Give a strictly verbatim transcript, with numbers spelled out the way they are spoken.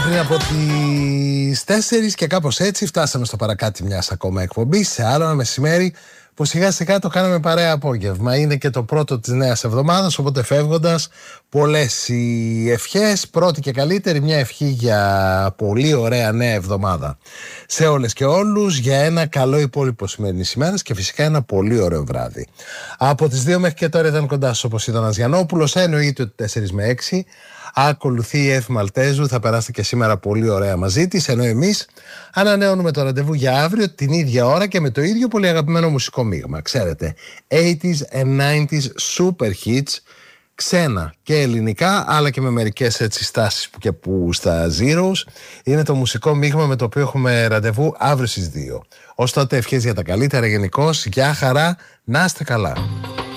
πριν από τις τέσσερις και κάπως έτσι φτάσαμε στο παρακάτι μιας ακόμα εκπομπής σε άλλο ένα μεσημέρι που σιγά σιγά το κάναμε παρέα απόγευμα. Είναι και το πρώτο της νέας εβδομάδας, οπότε φεύγοντας πολλές οι ευχές, πρώτη και καλύτερη μια ευχή για πολύ ωραία νέα εβδομάδα σε όλες και όλους, για ένα καλό υπόλοιπο σημερινής ημέρας και φυσικά ένα πολύ ωραίο βράδυ. Από τις δύο μέχρι και τώρα ήταν κοντά σας όπως ήταν ο Νανας Γιαννόπουλος, εννοείται ότι τέσσερις με έξι. Ακολουθεί η Εύη Μαλτέζου, θα περάσετε και σήμερα πολύ ωραία μαζί της, ενώ εμείς ανανεώνουμε το ραντεβού για αύριο την ίδια ώρα και με το ίδιο πολύ αγαπημένο μουσικό μείγμα. Ξέρετε, ογδόντα and ενενήντα super hits, ξένα και ελληνικά, αλλά και με μερικές έτσι στάσεις που και που στα Zeros. Είναι το μουσικό μείγμα με το οποίο έχουμε ραντεβού αύριο στις δύο. Ως τότε ευχές για τα καλύτερα γενικώς, γεια χαρά, να είστε καλά.